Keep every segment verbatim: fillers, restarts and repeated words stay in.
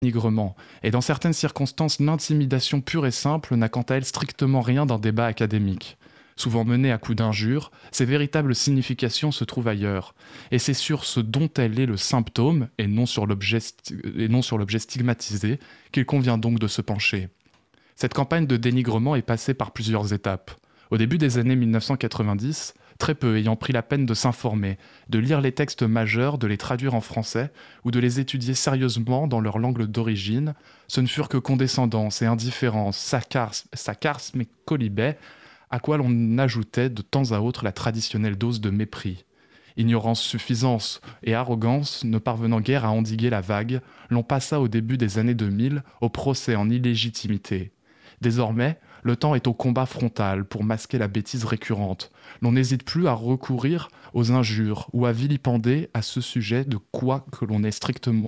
dénigrement. Et dans certaines circonstances, l'intimidation pure et simple n'a quant à elle strictement rien d'un débat académique. Souvent menée à coups d'injures, ses véritables significations se trouvent ailleurs. Et c'est sur ce dont elle est le symptôme, et non sur l'objet, et non sur l'objet stigmatisé, qu'il convient donc de se pencher. Cette campagne de dénigrement est passée par plusieurs étapes. Au début des années mille neuf cent quatre-vingt-dix, très peu ayant pris la peine de s'informer, de lire les textes majeurs, de les traduire en français ou de les étudier sérieusement dans leur langue d'origine, ce ne furent que condescendance et indifférence, sarcasme et quolibet, à quoi l'on ajoutait de temps à autre la traditionnelle dose de mépris. Ignorance, suffisance et arrogance, ne parvenant guère à endiguer la vague, l'on passa au début des années deux mille au procès en illégitimité. Désormais, le temps est au combat frontal pour masquer la bêtise récurrente. L'on n'hésite plus à recourir aux injures ou à vilipender à ce sujet de quoi que l'on est strictement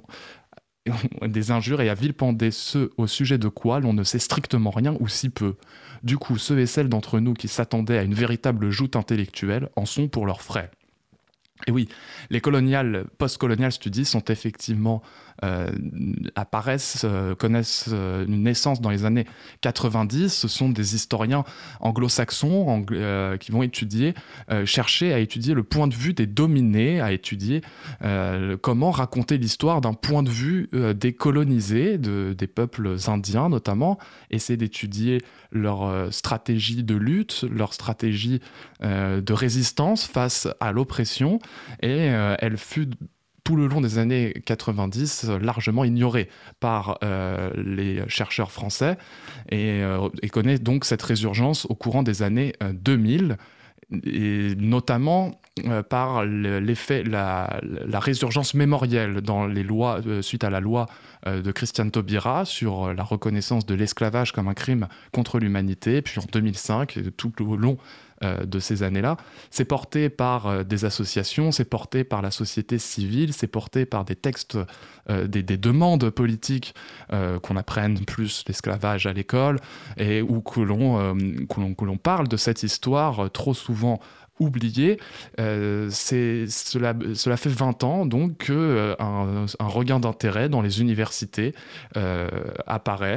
des injures et à vilipender ceux au sujet de quoi l'on ne sait strictement rien ou si peu. Du coup, ceux et celles d'entre nous qui s'attendaient à une véritable joute intellectuelle en sont pour leurs frais. Et oui, les colonial, post-colonial studies sont effectivement euh, apparaissent, euh, connaissent euh, une naissance dans les années quatre-vingt-dix. Ce sont des historiens anglo-saxons anglo- euh, qui vont étudier, euh, chercher à étudier le point de vue des dominés, à étudier euh, comment raconter l'histoire d'un point de vue euh, des colonisés, de, des peuples indiens notamment, essayer d'étudier leur euh, stratégie de lutte, leur stratégie euh, de résistance face à l'oppression. Et euh, elle fut tout le long des années quatre-vingt-dix largement ignorée par euh, les chercheurs français et, euh, et connaît donc cette résurgence au courant des années euh, deux mille, et notamment euh, par l'effet, la, la résurgence mémorielle dans les lois, euh, suite à la loi euh, de Christiane Taubira sur la reconnaissance de l'esclavage comme un crime contre l'humanité, puis en deux mille cinq, tout au long euh, de ces années-là. C'est porté par euh, des associations, c'est porté par la société civile, c'est porté par des textes, euh, des, des demandes politiques euh, qu'on apprenne plus l'esclavage à l'école, et ou que l'on, euh, que l'on, que l'on parle de cette histoire euh, trop souvent oublié. Euh, c'est, cela, cela fait vingt ans donc qu'un euh, un regain d'intérêt dans les universités euh, apparaît.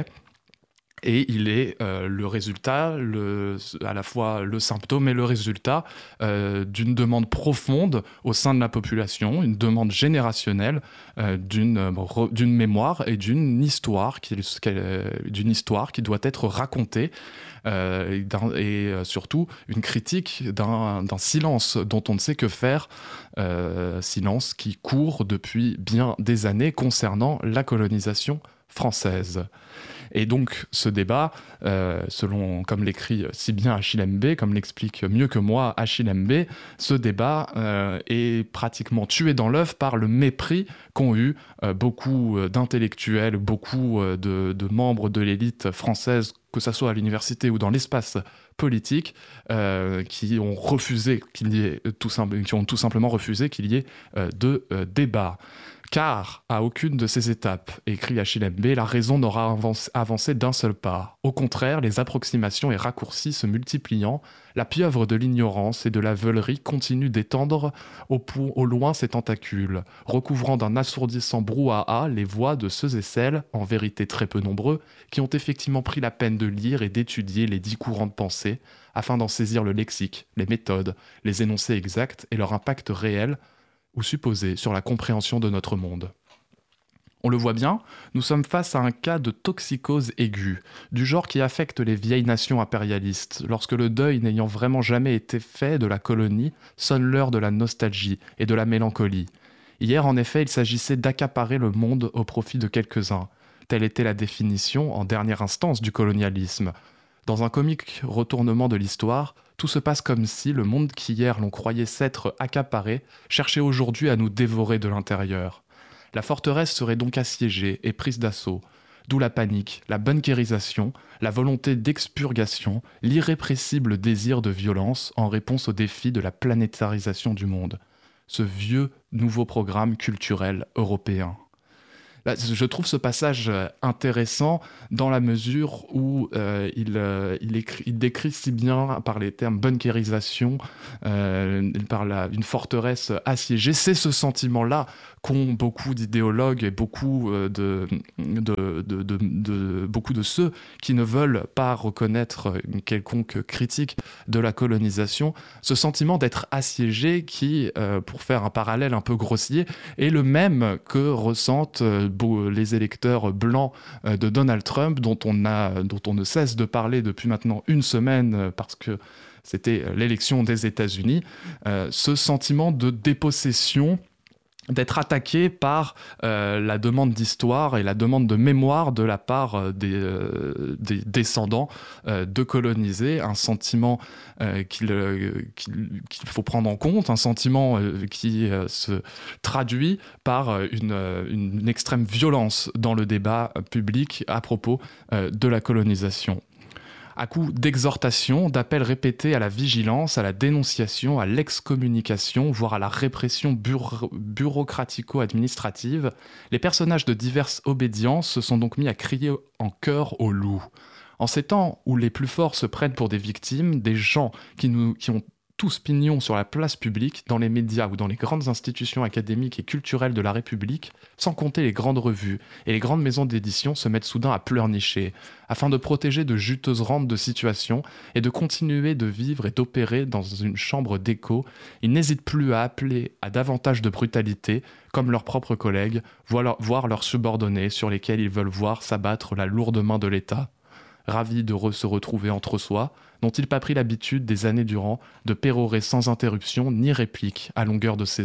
Et il est euh, le résultat, le, à la fois le symptôme et le résultat euh, d'une demande profonde au sein de la population, une demande générationnelle euh, d'une, re, d'une mémoire et d'une histoire, qui, d'une histoire qui doit être racontée euh, et, et surtout une critique d'un, d'un silence dont on ne sait que faire, euh, silence qui court depuis bien des années concernant la colonisation française. Et donc ce débat, euh, selon, comme l'écrit si bien Achille Mbé, comme l'explique mieux que moi Achille Mbé, ce débat euh, est pratiquement tué dans l'œuf par le mépris qu'ont eu euh, beaucoup d'intellectuels, beaucoup euh, de, de membres de l'élite française, que ce soit à l'université ou dans l'espace politique, euh, qui ont refusé qu'il y ait tout simple, qui ont tout simplement refusé qu'il y ait euh, de euh, débat. Car, à aucune de ces étapes, écrit Achille Mbé, la raison n'aura avancé d'un seul pas. Au contraire, les approximations et raccourcis se multipliant, la pieuvre de l'ignorance et de la veulerie continue d'étendre au, au loin ses tentacules, recouvrant d'un assourdissant brouhaha les voix de ceux et celles, en vérité très peu nombreux, qui ont effectivement pris la peine de lire et d'étudier les dix courants de pensée, afin d'en saisir le lexique, les méthodes, les énoncés exacts et leur impact réel, ou supposé sur la compréhension de notre monde. On le voit bien, nous sommes face à un cas de toxicose aiguë, du genre qui affecte les vieilles nations impérialistes, lorsque le deuil n'ayant vraiment jamais été fait de la colonie sonne l'heure de la nostalgie et de la mélancolie. Hier, en effet, il s'agissait d'accaparer le monde au profit de quelques-uns. Telle était la définition, en dernière instance, du colonialisme. Dans un comique retournement de l'histoire, tout se passe comme si le monde qu'hier l'on croyait s'être accaparé cherchait aujourd'hui à nous dévorer de l'intérieur. La forteresse serait donc assiégée et prise d'assaut, d'où la panique, la bunkérisation, la volonté d'expurgation, l'irrépressible désir de violence en réponse au défi de la planétarisation du monde. Ce vieux nouveau programme culturel européen. Bah, je trouve ce passage intéressant dans la mesure où euh, il, euh, il, écrit, il décrit si bien par les termes bunkérisation, euh, par la, une forteresse assiégée. C'est ce sentiment-là qu'ont beaucoup d'idéologues et beaucoup, euh, de, de, de, de, de, beaucoup de ceux qui ne veulent pas reconnaître une quelconque critique de la colonisation. Ce sentiment d'être assiégé qui, euh, pour faire un parallèle un peu grossier, est le même que ressentent euh, les électeurs blancs euh, de Donald Trump, dont on, a, dont on ne cesse de parler depuis maintenant une semaine euh, parce que c'était l'élection des États-Unis. Euh, ce sentiment de dépossession, d'être attaqué par euh, la demande d'histoire et la demande de mémoire de la part euh, des, euh, des descendants euh, de colonisés, un sentiment euh, qu'il, euh, qu'il, qu'il faut prendre en compte, un sentiment euh, qui euh, se traduit par euh, une, euh, une extrême violence dans le débat public à propos euh, de la colonisation. À coup d'exhortation, d'appels répétés à la vigilance, à la dénonciation, à l'excommunication, voire à la répression bureau- bureaucratico-administrative, les personnages de diverses obédiences se sont donc mis à crier en chœur au loup. En ces temps où les plus forts se prennent pour des victimes, des gens qui, nous, qui ont tous pignon sur la place publique, dans les médias ou dans les grandes institutions académiques et culturelles de la République, sans compter les grandes revues et les grandes maisons d'édition se mettent soudain à pleurnicher, afin de protéger de juteuses rentes de situation et de continuer de vivre et d'opérer dans une chambre d'écho. Ils n'hésitent plus à appeler à davantage de brutalité, comme leurs propres collègues, voire leurs subordonnés sur lesquels ils veulent voir s'abattre la lourde main de l'État. Ravis de re- se retrouver entre soi, n'ont-ils pas pris l'habitude des années durant de pérorer sans interruption ni réplique à longueur de saison ?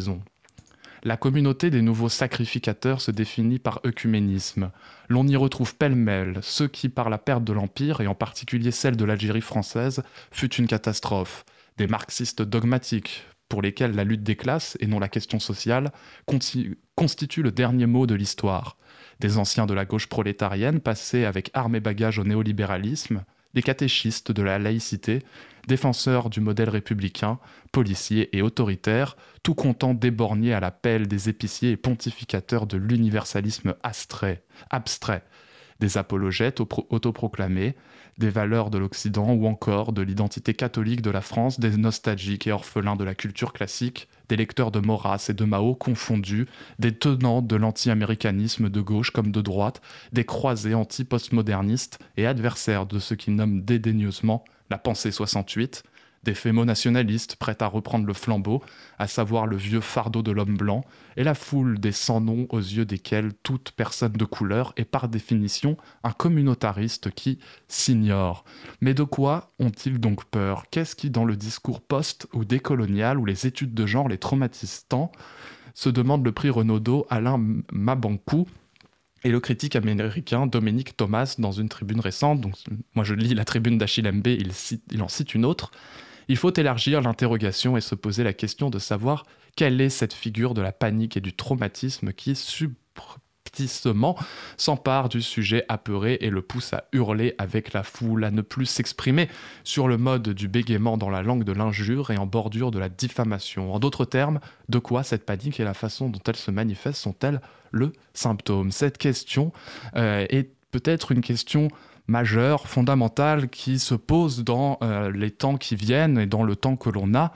La communauté des nouveaux sacrificateurs se définit par œcuménisme. L'on y retrouve pêle-mêle ceux qui, par la perte de l'Empire, et en particulier celle de l'Algérie française, fut une catastrophe. Des marxistes dogmatiques, pour lesquels la lutte des classes, et non la question sociale, conti- constitue le dernier mot de l'histoire. Des anciens de la gauche prolétarienne passés avec armes et bagages au néolibéralisme, des catéchistes de la laïcité, défenseurs du modèle républicain, policiers et autoritaires, tout contents d'éborgner à la pelle des épiciers et pontificateurs de l'universalisme abstrait, abstrait, des apologètes autoproclamés, des valeurs de l'Occident ou encore de l'identité catholique de la France, des nostalgiques et orphelins de la culture classique, des lecteurs de Maurras et de Mao confondus, des tenants de l'anti-américanisme de gauche comme de droite, des croisés anti-postmodernistes et adversaires de ce qu'ils nomment dédaigneusement la pensée soixante-huit, des fémo-nationalistes prêts à reprendre le flambeau, à savoir le vieux fardeau de l'homme blanc, et la foule des sans-noms aux yeux desquels toute personne de couleur est par définition un communautariste qui s'ignore. Mais de quoi ont-ils donc peur ? Qu'est-ce qui, dans le discours post- ou décolonial, ou les études de genre les traumatisent tant, se demande le prix Renaudot Alain Mabankou et le critique américain Dominic Thomas dans une tribune récente. Donc, moi je lis la tribune d'Achille Mbé, il, cite, il en cite une autre. Il faut élargir l'interrogation et se poser la question de savoir quelle est cette figure de la panique et du traumatisme qui subrepticement s'empare du sujet apeuré et le pousse à hurler avec la foule, à ne plus s'exprimer sur le mode du bégaiement dans la langue de l'injure et en bordure de la diffamation. En d'autres termes, de quoi cette panique et la façon dont elle se manifeste sont-elles le symptôme ? Cette question euh, est peut-être une question majeure, fondamentale, qui se pose dans euh, les temps qui viennent et dans le temps que l'on a.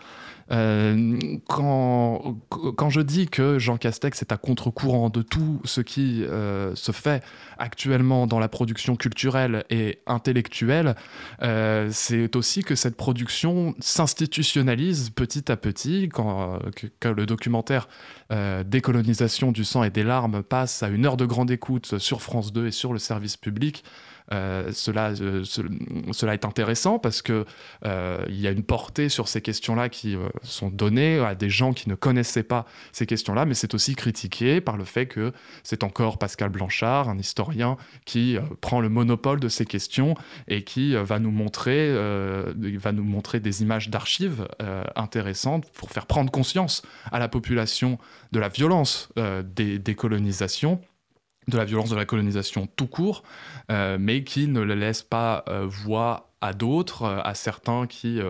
Euh, quand, quand je dis que Jean Castex est à contre-courant de tout ce qui euh, se fait actuellement dans la production culturelle et intellectuelle, euh, c'est aussi que cette production s'institutionnalise petit à petit. Quand, que, que le documentaire euh, Décolonisation du sang et des larmes passe à une heure de grande écoute sur France deux et sur le service public, Euh, cela, euh, ce, cela est intéressant parce qu'il euh, y a une portée sur ces questions-là qui euh, sont données à des gens qui ne connaissaient pas ces questions-là, mais c'est aussi critiqué par le fait que c'est encore Pascal Blanchard, un historien, qui euh, prend le monopole de ces questions et qui euh, va nous montrer, euh, va nous montrer des images d'archives euh, intéressantes pour faire prendre conscience à la population de la violence euh, des, des colonisations, de la violence de la colonisation tout court, euh, mais qui ne le laisse pas euh, voix à d'autres, euh, à certains qui euh,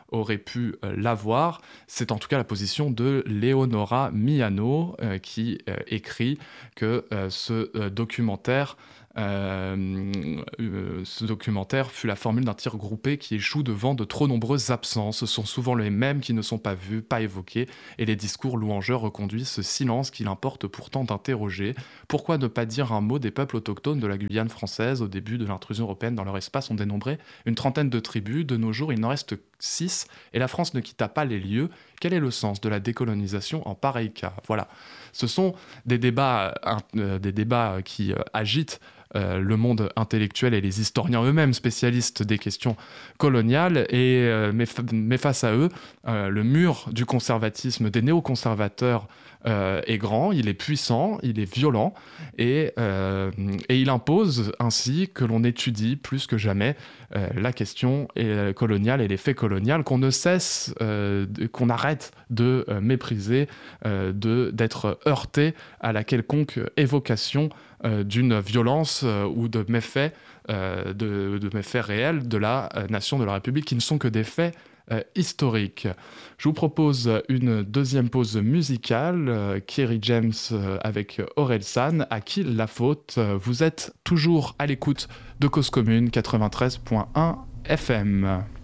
aurait pu euh, l'avoir. C'est en tout cas la position de Leonora Miano euh, qui euh, écrit que euh, ce euh, documentaire Euh, euh, ce documentaire fut la formule d'un tir groupé qui échoue devant de trop nombreuses absences. Ce sont souvent les mêmes qui ne sont pas vus, pas évoqués, et les discours louangeurs reconduisent ce silence qu'il importe pourtant d'interroger. Pourquoi ne pas dire un mot des peuples autochtones de la Guyane française au début de l'intrusion européenne dans leur espace? On dénombrait une trentaine de tribus. De nos jours, il n'en reste six, et la France ne quitta pas les lieux. Quel est le sens de la décolonisation en pareil cas? Voilà. Ce sont des débats, euh, des débats qui euh, agitent Euh, le monde intellectuel et les historiens eux-mêmes spécialistes des questions coloniales, et, euh, mais, fa- mais face à eux, euh, le mur du conservatisme des néoconservateurs euh, est grand, il est puissant, il est violent, et, euh, et il impose ainsi que l'on étudie plus que jamais euh, la question euh, coloniale et les faits coloniales, qu'on ne cesse, euh, de, qu'on arrête de euh, mépriser, euh, de, d'être heurté à la quelconque évocation Euh, d'une violence euh, ou de méfaits, euh, de, de méfaits réels de la euh, nation, de la République, qui ne sont que des faits euh, historiques. Je vous propose une deuxième pause musicale, euh, Kerry James euh, avec Orelsan, À qui la faute? Vous êtes toujours à l'écoute de Cause Commune quatre-vingt-treize point un F M.